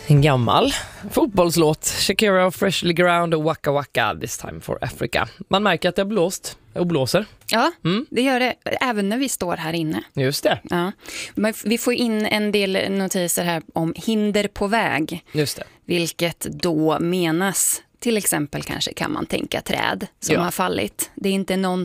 En gammal fotbollslåt. Shakira, Freshly Ground och Waka Waka, This Time for Africa. Man märker att det har blåst och blåser. Ja, det gör det även när vi står här inne. Just det. Ja. Men vi får in en del notiser här om hinder på väg. Just det. Vilket då menas, till exempel kanske kan man tänka träd som har fallit. Det är inte någon